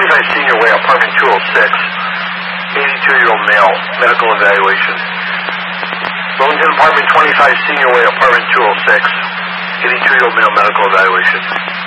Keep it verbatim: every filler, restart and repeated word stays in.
twenty-five Senior Way, apartment two oh six. eighty-two-year-old male, medical evaluation. Burlington apartment twenty-five Senior Way, apartment two oh six. eighty-two-year-old male, medical evaluation.